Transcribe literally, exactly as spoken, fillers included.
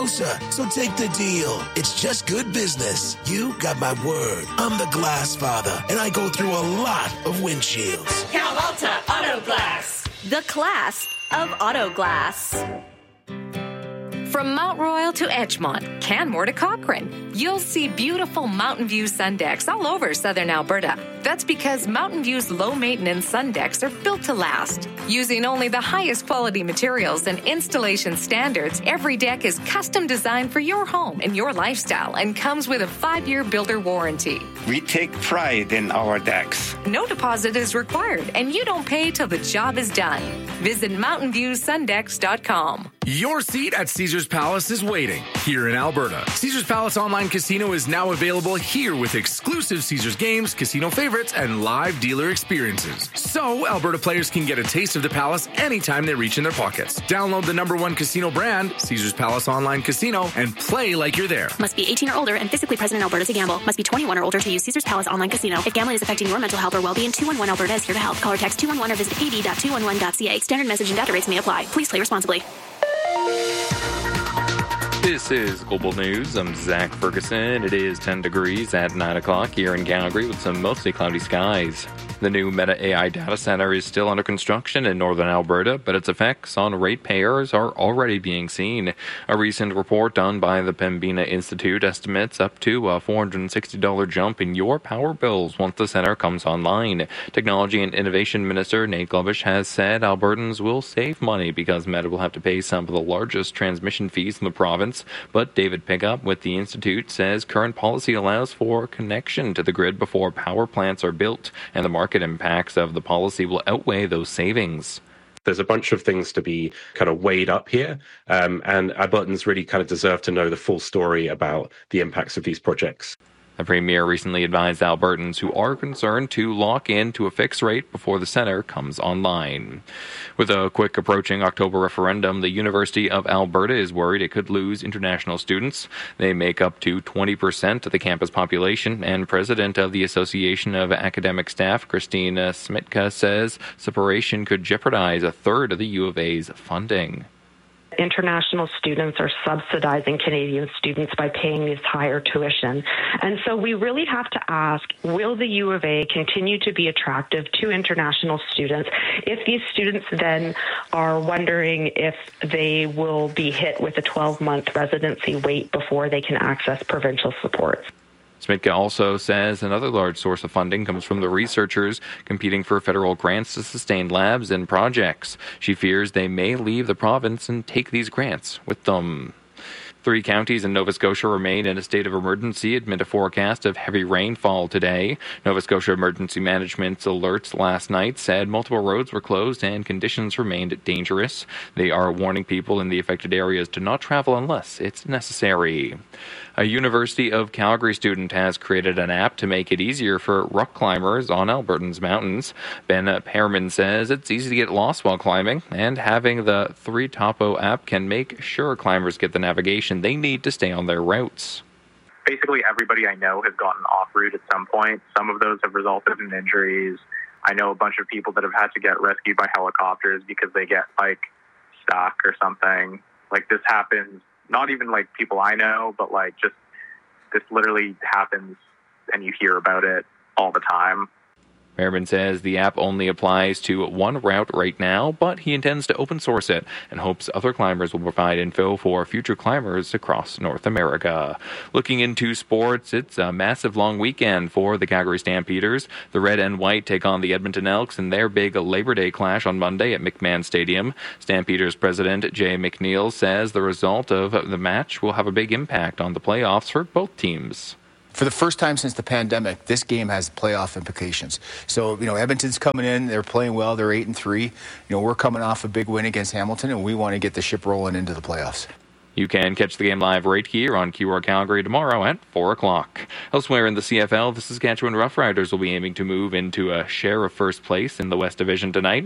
closer, so take the deal. It's just good business. You got my word. I'm the glass father, and I go through a lot of windshields. Cal Alta Auto Glass. The class of auto glass. From Mount Royal to Edgemont, Canmore to Cochrane, you'll see beautiful Mountain View sun decks all over southern Alberta. That's because Mountain View's low-maintenance sun decks are built to last. Using only the highest quality materials and installation standards, every deck is custom designed for your home and your lifestyle and comes with a five-year builder warranty. We take pride in our decks. No deposit is required, and you don't pay till the job is done. Visit mountain view sun decks dot com. Your seat at Caesars Palace is waiting here in Alberta. Caesars Palace Online Casino is now available here with exclusive Caesars games, casino favorites, and live dealer experiences. So Alberta players can get a taste of the Palace anytime they reach in their pockets. Download the number one casino brand, Caesars Palace Online Casino, and play like you're there. Must be eighteen or older and physically present in Alberta to gamble. Must be twenty-one or older to use Caesars Palace Online Casino. If gambling is affecting your mental health or well-being, two one one Alberta is here to help. Call or text two one one or visit a d dot two one one dot c a. Standard message and data rates may apply. Please play responsibly. This is Global News. I'm Zach Ferguson. It is ten degrees at nine o'clock here in Calgary with some mostly cloudy skies. The new Meta A I data center is still under construction in northern Alberta, but its effects on ratepayers are already being seen. A recent report done by the Pembina Institute estimates up to a four hundred sixty dollars jump in your power bills once the center comes online. Technology and Innovation Minister Nate Glovish has said Albertans will save money because Meta will have to pay some of the largest transmission fees in the province. But David Pickup with the Institute says current policy allows for connection to the grid before power plants are built, and the market impacts of the policy will outweigh those savings. There's a bunch of things to be kind of weighed up here, um, and Albertans really kind of deserve to know the full story about the impacts of these projects. The Premier recently advised Albertans who are concerned to lock in to a fixed rate before the centre comes online. With a quick approaching October referendum, the University of Alberta is worried it could lose international students. They make up to twenty percent of the campus population, and President of the Association of Academic Staff, Christina Smitka, says separation could jeopardize a third of the U of A's funding. International students are subsidizing Canadian students by paying this higher tuition. And so we really have to ask, will the U of A continue to be attractive to international students if these students then are wondering if they will be hit with a twelve-month residency wait before they can access provincial supports? Smitka also says another large source of funding comes from the researchers competing for federal grants to sustain labs and projects. She fears they may leave the province and take these grants with them. Three counties in Nova Scotia remain in a state of emergency amid a forecast of heavy rainfall today. Nova Scotia Emergency Management's alerts last night said multiple roads were closed and conditions remained dangerous. They are warning people in the affected areas to not travel unless it's necessary. A University of Calgary student has created an app to make it easier for rock climbers on Alberta's mountains. Ben Pearman says it's easy to get lost while climbing, and having the three Topo app can make sure climbers get the navigation they need to stay on their routes. Basically, everybody I know has gotten off route at some point. Some of those have resulted in injuries. I know a bunch of people that have had to get rescued by helicopters because they get, like, stuck or something. Like, this happens. Not even, like, people I know, but, like, just this literally happens and you hear about it all the time. Merriman says the app only applies to one route right now, but he intends to open source it and hopes other climbers will provide info for future climbers across North America. Looking into sports, it's a massive long weekend for the Calgary Stampeders. The red and white take on the Edmonton Elks in their big Labor Day clash on Monday at McMahon Stadium. Stampeders president Jay McNeil says the result of the match will have a big impact on the playoffs for both teams. For the first time since the pandemic, this game has playoff implications. So, you know, Edmonton's coming in, they're playing well, they're eight and three. You know, we're coming off a big win against Hamilton, and we want to get the ship rolling into the playoffs. You can catch the game live right here on Q R Calgary tomorrow at four o'clock. Elsewhere in the C F L, the Saskatchewan Roughriders will be aiming to move into a share of first place in the West Division tonight.